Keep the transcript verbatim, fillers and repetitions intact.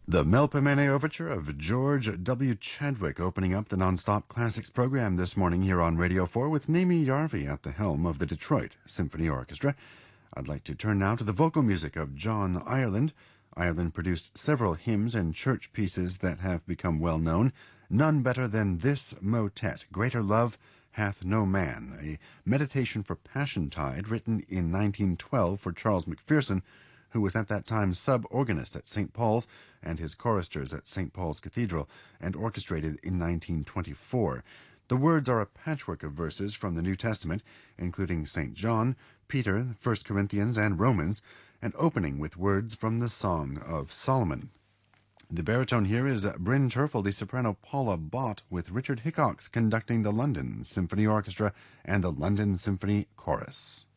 The Melpomene Overture of George W. Chadwick opening up the Nonstop Classics program this morning here on Radio four with Naomi Yarvey at the helm of the Detroit Symphony Orchestra. I'd like to turn now to the vocal music of John Ireland. Ireland produced several hymns and church pieces that have become well known, none better than this motet, Greater Love Hath No Man, a meditation for Passiontide written in nineteen twelve for Charles McPherson, who was at that time sub-organist at Saint Paul's and his choristers at Saint Paul's Cathedral, and orchestrated in nineteen twenty-four. The words are a patchwork of verses from the New Testament, including Saint John, Peter, First Corinthians, and Romans, and opening with words from the Song of Solomon. The baritone here is Bryn Terfel, the soprano Paula Bott, with Richard Hickox conducting the London Symphony Orchestra and the London Symphony Chorus.